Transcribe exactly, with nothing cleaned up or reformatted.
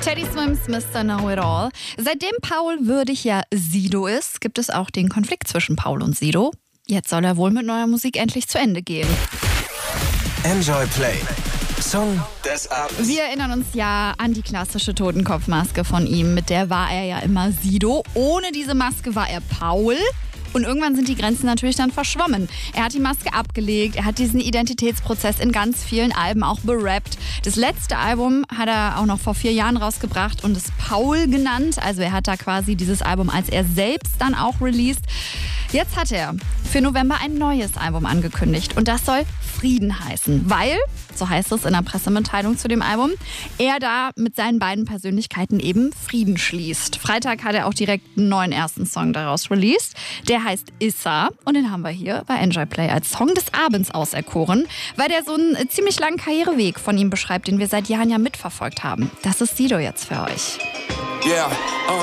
Teddy Swims Mister Know-It-All. Seitdem Paul würdig ja Sido ist, gibt es auch den Konflikt zwischen Paul und Sido. Jetzt soll er wohl mit neuer Musik endlich zu Ende gehen. Enjoy Play. Song des Abends. Wir erinnern uns ja an die klassische Totenkopfmaske von ihm. Mit der war er ja immer Sido. Ohne diese Maske war er Paul. Und irgendwann sind die Grenzen natürlich dann verschwommen. Er hat die Maske abgelegt, er hat diesen Identitätsprozess in ganz vielen Alben auch berappt. Das letzte Album hat er auch noch vor vier Jahren rausgebracht und es Paul genannt. Also er hat da quasi dieses Album als er selbst dann auch released. Jetzt hat er für November ein neues Album angekündigt und das soll Frieden heißen, weil, so heißt es in der Pressemitteilung zu dem Album, er da mit seinen beiden Persönlichkeiten eben Frieden schließt. Freitag hat er auch direkt einen neuen ersten Song daraus released. Der heißt Issa und den haben wir hier bei Enjoy Play als Song des Abends auserkoren, weil der so einen ziemlich langen Karriereweg von ihm beschreibt, den wir seit Jahren ja mitverfolgt haben. Das ist Sido jetzt für euch. Yeah, uh.